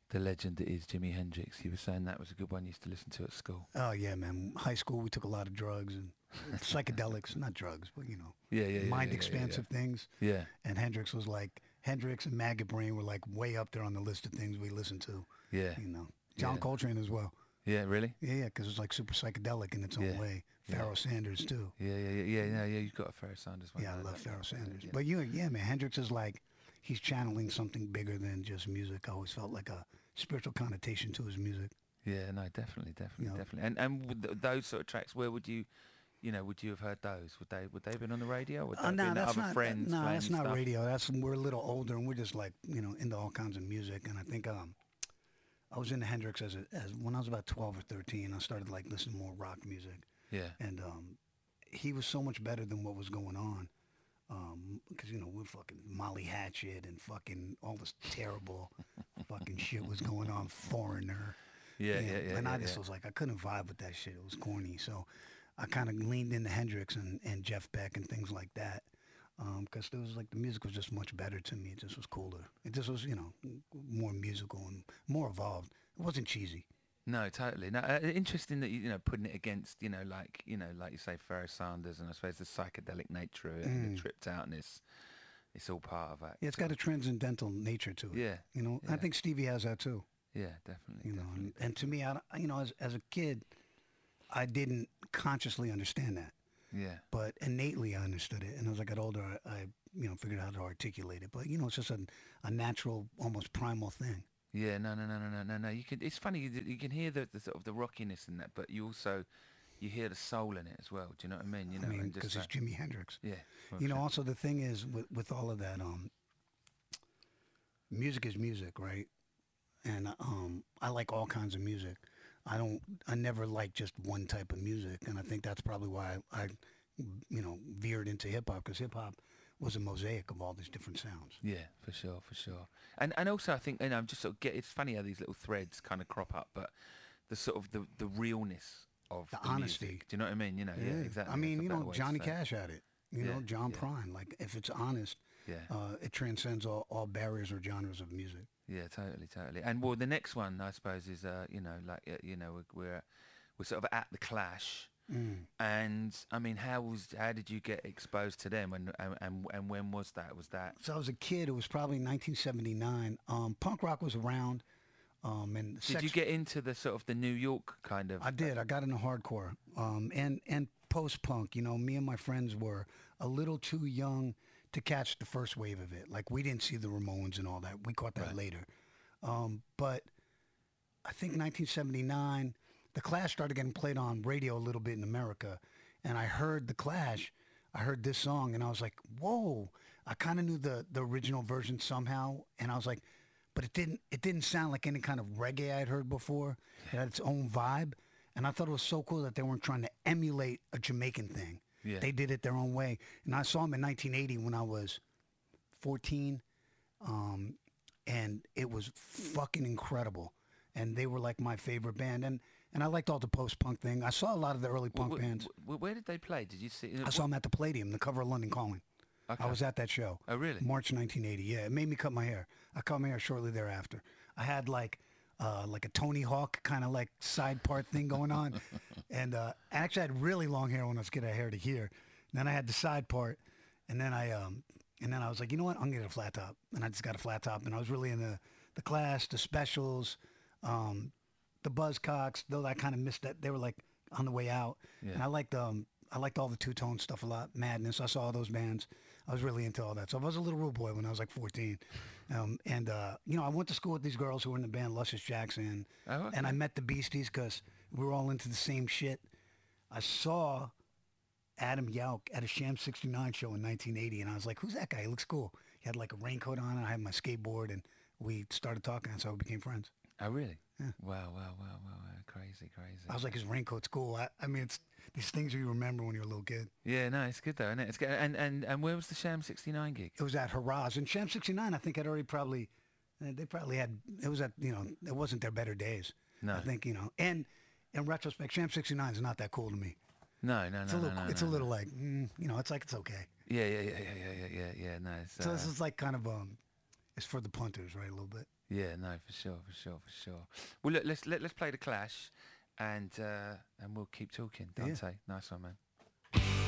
the legend that is Jimi Hendrix. You were saying that was a good one you used to listen to at school. Oh yeah, man. High school, we took a lot of drugs and psychedelics, not drugs, but mind expansive things. Yeah. And Hendrix and Maggot Brain were like way up there on the list of things we listened to. Yeah. John Coltrane as well. Yeah, really? Yeah, because it was like super psychedelic in its own way. Pharoah Sanders too. Yeah. You've got a Pharoah Sanders one. Yeah, I love Pharoah Sanders. But man, Hendrix is like, he's channeling something bigger than just music. I always felt like a spiritual connotation to his music. Yeah, no, definitely. And with those sort of tracks, where would you have heard those? Would they have been on the radio? Would they no, that's other not. friends? No, that's not stuff? radio. We're a little older, and we're just like into all kinds of music. And I think I was into Hendrix as when I was about 12 or 13. I started like listening to more rock music. Yeah. And he was so much better than what was going on. Because we're fucking Molly Hatchet and fucking all this terrible fucking shit was going on. Foreigner. Yeah. And I just was like, I couldn't vibe with that shit. It was corny. So I kind of leaned into Hendrix and Jeff Beck and things like that. Because it was like the music was just much better to me. It just was cooler. It just was, more musical and more evolved. It wasn't cheesy. No, totally. No, interesting that you putting it against like you say Pharoah Sanders, and I suppose the psychedelic nature of it, and the tripped outness. It's all part of it. Yeah, it's got a transcendental nature to it. Yeah. I think Stevie has that too. Yeah, definitely. Definitely. And to me, as a kid, I didn't consciously understand that. Yeah. But innately I understood it, and as I got older, I figured out how to articulate it. But it's just a natural, almost primal thing. Yeah, no. You can. It's funny. You can hear the sort of the rockiness in that, but you also hear the soul in it as well. Do you know what I mean? Because it's Jimi Hendrix. Yeah. Well, also the thing is with all of that, music is music, right? And I like all kinds of music. I never liked just one type of music, and I think that's probably why I veered into hip hop, because hip hop was a mosaic of all these different sounds. Yeah, for sure. And also I think I'm just sort of it's funny how these little threads kind of crop up, but the sort of the realness of the honesty. Music. Do you know what I mean? Yeah, exactly. I mean, Johnny Cash had it. John Prine. Like if it's honest, it transcends all barriers or genres of music. Yeah, totally. And well, the next one I suppose is we're sort of at the Clash. And I mean, how did you get exposed to them, and when was that? So I was a kid. It was probably 1979. Punk rock was around. And did you get into the sort of the New York kind of? I did. I got into hardcore. And post punk. Me and my friends were a little too young to catch the first wave of it. Like we didn't see the Ramones and all that. We caught that later. But I think 1979. The Clash started getting played on radio a little bit in America, and I heard The Clash. I heard this song, and I was like, whoa. I kind of knew the original version somehow, and I was like, but it didn't sound like any kind of reggae I'd heard before. It had its own vibe, and I thought it was so cool that they weren't trying to emulate a Jamaican thing. Yeah. They did it their own way. And I saw them in 1980 when I was 14, and it was fucking incredible. And they were like my favorite band. And I liked all the post-punk thing. I saw a lot of the early punk bands. Where did they play? Did you see? I saw them at the Palladium, the cover of London Calling. Okay. I was at that show. Oh, really? March 1980. Yeah, it made me cut my hair. I cut my hair shortly thereafter. I had like a Tony Hawk kind of like side part thing going on. And I actually had really long hair when I was getting hair to here. And then I had the side part. And then I was like, you know what? I'm going to get a flat top. And I just got a flat top. And I was really in the Clash, the Specials, the Buzzcocks, though I kind of missed that. They were like on the way out. Yeah. And I liked all the two-tone stuff a lot. Madness. I saw all those bands. I was really into all that. So I was a little rude boy when I was like 14. I went to school with these girls who were in the band Luscious Jackson. Oh, okay. And I met the Beasties because we were all into the same shit. I saw Adam Yauch at a Sham 69 show in 1980. And I was like, who's that guy? He looks cool. He had like a raincoat on and I had my skateboard. And we started talking. And so we became friends. Oh, really? Yeah. Wow. Crazy. I was like, his raincoat's cool. I mean, it's these things you remember when you're a little kid. Yeah, no, it's good though, isn't it? It's good. And where was the Sham 69 gig? It was at Haraz. And Sham 69, I think had already they probably had, it was at, it wasn't their better days. No. I think, and in retrospect, Sham 69 is not that cool to me. No. It's a little like, it's like, it's okay. Yeah. No. So this is like kind of, It's for the punters, right? A little bit. Yeah, no, for sure, for sure, for sure. Well, look, let's play the Clash, and we'll keep talking. Yeah. Dante, nice one, man.